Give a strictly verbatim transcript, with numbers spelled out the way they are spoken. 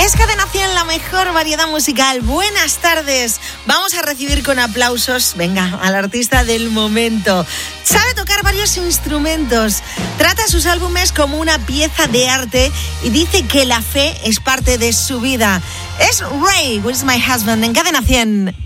Es Cadena cien, la mejor variedad musical. Buenas tardes. Vamos a recibir con aplausos, venga, al artista del momento. Sabe tocar varios instrumentos. Trata sus álbumes como una pieza de arte y dice que la fe es parte de su vida. Es Ray, Where's My Husband, en Cadena cien.